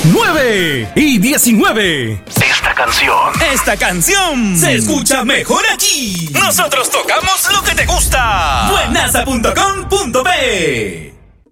9:19. Esta canción se escucha mejor aquí. Nosotros tocamos lo que te gusta. Buenaza.com.pe